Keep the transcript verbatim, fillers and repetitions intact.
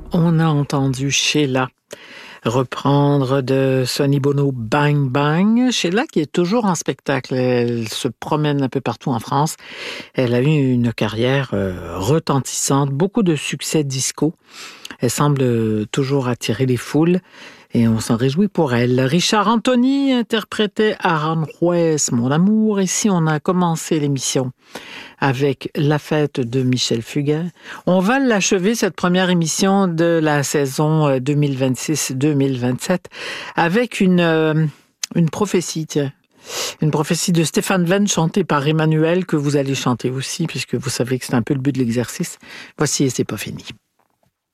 On a entendu Sheila reprendre de Sonny Bono Bang Bang. Sheila qui est toujours en spectacle, elle se promène un peu partout en France. Elle a eu une carrière euh, retentissante, beaucoup de succès disco. Elle semble toujours attirer les foules et on s'en réjouit pour elle. Richard Anthony interprétait Aranjuez, Mon amour. Ici, on a commencé l'émission avec La fête de Michel Fugain. On va l'achever, cette première émission de la saison deux mille vingt-six deux mille vingt-sept, avec une, euh, une prophétie, tiens. Une prophétie de Stéphane Venn chantée par Emmanuel, que vous allez chanter aussi, puisque vous savez que c'est un peu le but de l'exercice. Voici Et c'est pas fini.